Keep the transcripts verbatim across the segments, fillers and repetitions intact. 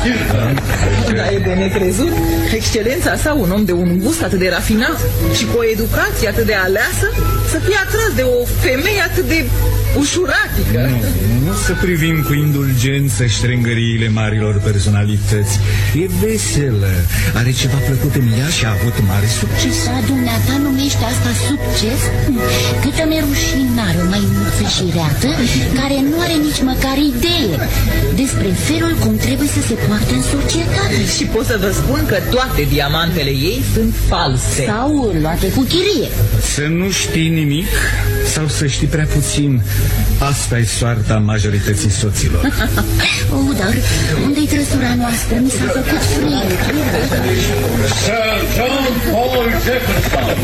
Dar e de necrezut. Excelența sa, un om de un gust atât de rafinat și cu o educație atât de aleasă, să fie atras de o femeie atât de ușuratică. Nu, nu să privim cu indulgență ștrengăriile marilor personalități. E veselă, are ceva plăcut în ea și a avut mare succes. Da, dumneata numește asta succes? Câtă merușinară, măinuță și reată, care nu are nici măcar idee despre felul cum trebuie să se poarte în societate. Și pot să vă spun că toate diamantele ei sunt false. Sau luate cu chirie. Să nu știi nimic sau să știi prea puțin. Asta e soarta majorității soților. Oh, dar unde-i trăsura noastră? Mi s-a făcut frig. Sir John Paul Jefferson,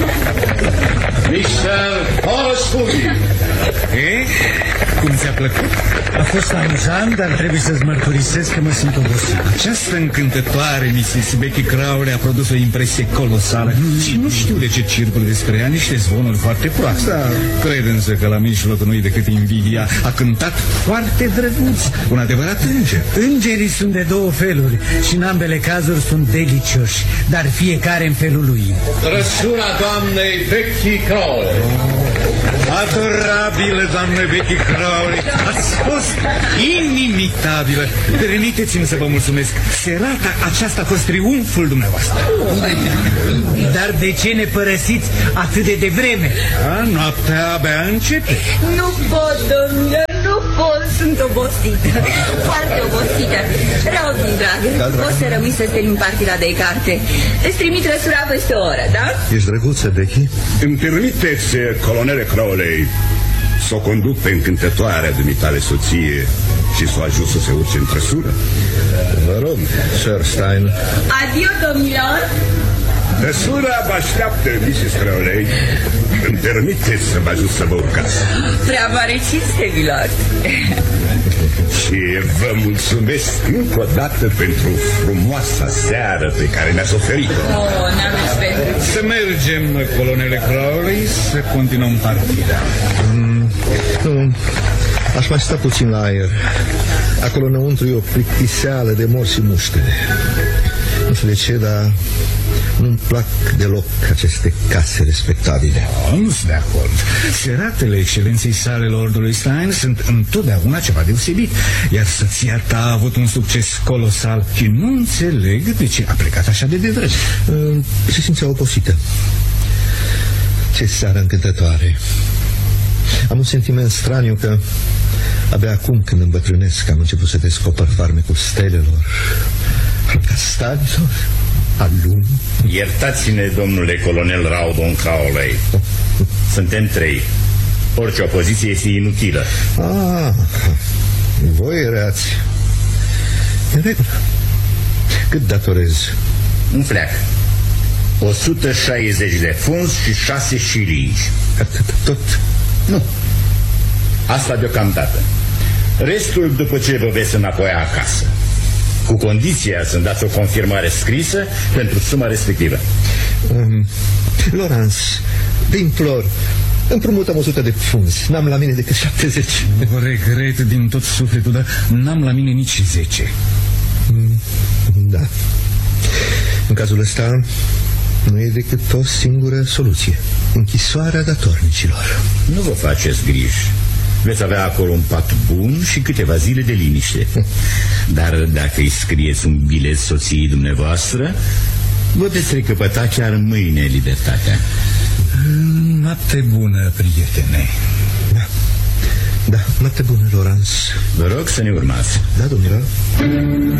mister Horace Hoodie. Eh? Cum ți-a plăcut? A fost amuzant, dar trebuie să-ți mărturisesc că mă simt obosit. Această încântătoare missis Becky Crowley a produs o impresie colosală și nu știu de ce circulă despre ea niște zvonuri foarte proaste. Da. Cred însă că la mijlocul nu-i decât invidia. A cântat foarte drăguț, un adevărat înger. Îngerii sunt de două feluri și în ambele cazuri sunt delicioși, dar fiecare în felul lui. Trăsura doamnei Becky Crowley. Adorabilă doamnă Becky Crowley, ați fost inimitabilă. Permiteți-mi să vă mulțumesc. Serata aceasta a fost triumful dumneavoastră. Dar de ce ne părăsiți atât de devreme? A, noaptea abia începe. Nu pot, domnule, nu pot, sunt obosită. Foarte obosită. Robin, dragă, poți să rămâi să steli în partida de carte. Îți trimit răsura peste o oră, da? Ești drăguță, Becky? Îmi permiteți, colonele Crowley, să o conduc pe încântătoarea dumitale soție și să o ajut să se urce în trăsură? Vă rog, Sir Stein. Adio, domnilor. Trăsura vă așteaptă, missis Crowley. Îmi permiteți să vă ajut să vă urcați? Prea mare cinste, milord. Și vă mulțumesc încă o dată pentru frumoasa seară pe care ne-ați oferit-o. Oh, n-aveți pentru. Să mergem, colonele Crowley, să continuăm partida. Mm, nu, aș mai sta puțin la aer. Acolo înăuntru e o plictiseală de morți și muștele. Nu știu de ce, dar nu-mi plac deloc aceste case respectabile. Oh, nu sunt de acord. Seratele excelenței sale Lordului Stein sunt întotdeauna ceva deosebit. Iar soția ta a avut un succes colosal și nu înțeleg de ce a plecat așa de devreme. uh, Se simțea obosită. Ce seară încântătoare. Am un sentiment straniu că abia acum când îmbătrânesc am început să descoper farmecul stelelor, al castanilor, al lumii. Iertați-ne, domnule colonel Rawdon Crowley. Suntem trei. Orice opoziție este inutilă. Ah, voi erați. În regulă. Cât datorez? Un fleac. o sută șaizeci de funzi și șase șilingi. Atât tot? Nu. Asta deocamdată. Restul după ce vă veți înapoi acasă. Cu condiția să-mi dați o confirmare scrisă pentru suma respectivă. um, Laurence, te implor, împrumutăm o sută de funzi. N-am la mine decât șaptezeci. Vă regret din tot sufletul, dar n-am la mine nici zece. Da. În cazul ăsta nu e decât o singură soluție: închisoarea datornicilor. Nu vă faceți griji. Veți avea acolo un pat bun și câteva zile de liniște. Dar dacă îi scrieți un bilet soției dumneavoastră, vă veți recăpăta chiar mâine libertatea. Noapte bună, prietene. Da, da, noapte bună, Laurence. Vă rog să ne urmați. Da, domnilor.